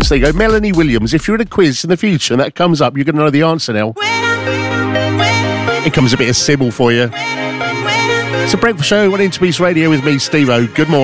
there you go. Melanie Williams. If you're in a quiz in the future and that comes up, you're going to know the answer now. Here comes a bit of Sybil for you. It's a breakfast show on Interbeast Radio with me, Steve-O. Good morning.